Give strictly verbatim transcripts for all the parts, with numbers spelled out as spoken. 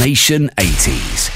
Nation eighties.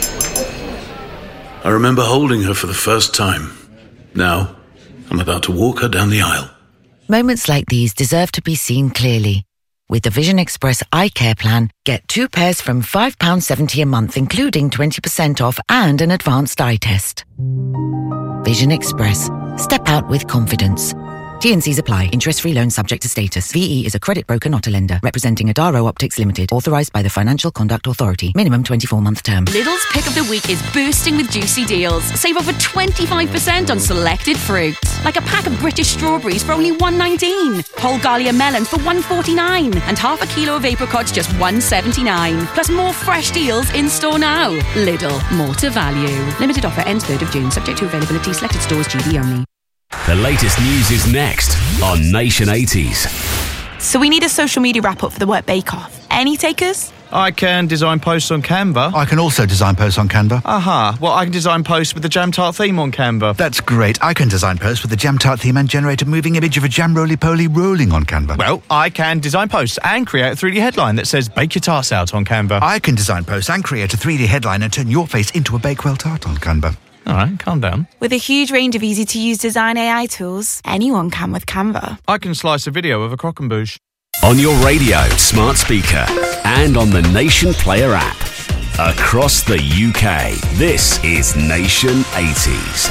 I remember holding her for the first time. Now, I'm about to walk her down the aisle. Moments like these deserve to be seen clearly. With the Vision Express Eye Care Plan, get two pairs from five pounds seventy a month, including twenty percent off and an advanced eye test. Vision Express. Step out with confidence. T and C's apply. Interest-free loan subject to status. V E is a credit broker, not a lender. Representing Adaro Optics Limited. Authorised by the Financial Conduct Authority. Minimum twenty-four month term. Lidl's pick of the week is bursting with juicy deals. Save over twenty-five percent on selected fruit. Like a pack of British strawberries for only one pound nineteen. Whole Galia melons for one pound forty-nine. And half a kilo of apricots just one pound seventy-nine. Plus more fresh deals in store now. Lidl, more to value. Limited offer ends third of June. Subject to availability. Selected stores. G B only. The latest news is next on Nation eighties. So we need a social media wrap-up for the Work Bake-Off. Any takers? I can design posts on Canva. I can also design posts on Canva. Aha, well, I can design posts with the Jam Tart theme on Canva. That's great. I can design posts with the Jam Tart theme and generate a moving image of a jam roly-poly rolling on Canva. Well, I can design posts and create a three D headline that says bake your tarts out on Canva. I can design posts and create a three D headline and turn your face into a Bakewell tart on Canva. All right, calm down. With a huge range of easy-to-use design A I tools, anyone can with Canva. I can slice a video of a croquembouche. On your radio, smart speaker, and on the Nation Player app. Across the U K, this is Nation eighties.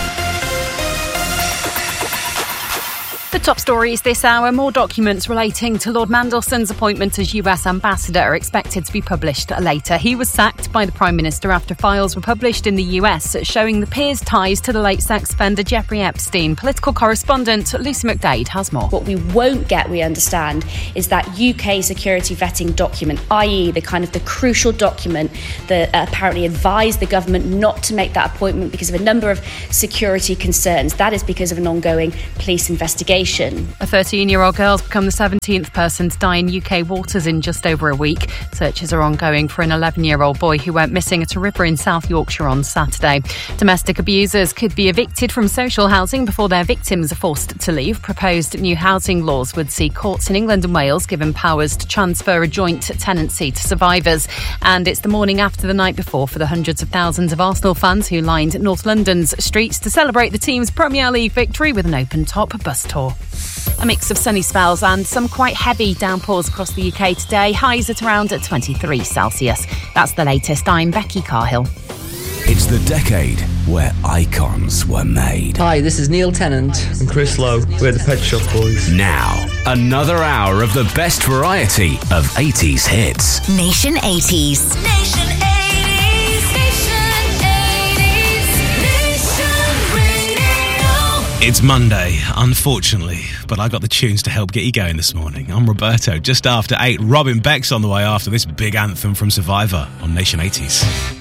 The top stories this hour. More documents relating to Lord Mandelson's appointment as U S ambassador are expected to be published later. He was sacked by the Prime Minister after files were published in the U S showing the peer's ties to the late sex offender Jeffrey Epstein. Political correspondent Lucy McDade has more. What we won't get, we understand, is that U K security vetting document, that is the kind of the crucial document that apparently advised the government not to make that appointment because of a number of security concerns. That is because of an ongoing police investigation. A thirteen-year-old girl has become the seventeenth person to die in U K waters in just over a week. Searches are ongoing for an eleven-year-old boy who went missing at a river in South Yorkshire on Saturday. Domestic abusers could be evicted from social housing before their victims are forced to leave. Proposed new housing laws would see courts in England and Wales given powers to transfer a joint tenancy to survivors. And it's the morning after the night before for the hundreds of thousands of Arsenal fans who lined North London's streets to celebrate the team's Premier League victory with an open-top bus tour. A mix of sunny spells and some quite heavy downpours across the U K today. Highs at around twenty-three Celsius. That's the latest. I'm Becky Carhill. It's the decade where icons were made. Hi, this is Neil Tennant. And Chris Lowe. We're the Pet Shop Boys. Now, another hour of the best variety of eighties hits. Nation eighties. Nation eighties. It's Monday, unfortunately, but I got the tunes to help get you going this morning. I'm Roberto, just after eight. Robin Beck's on the way after this big anthem from Survivor on Nation eighties.